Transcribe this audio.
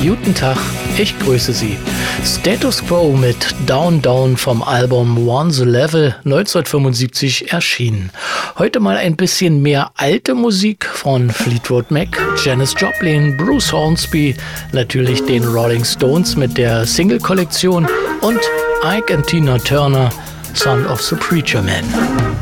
Guten Tag, ich grüße Sie. Status Quo mit Down Down vom Album One the Level 1975 erschienen. Heute mal ein bisschen mehr alte Musik von Fleetwood Mac, Janis Joplin, Bruce Hornsby, natürlich den Rolling Stones mit der Single-Kollektion und Ike and Tina Turner, Son of the Preacher Man.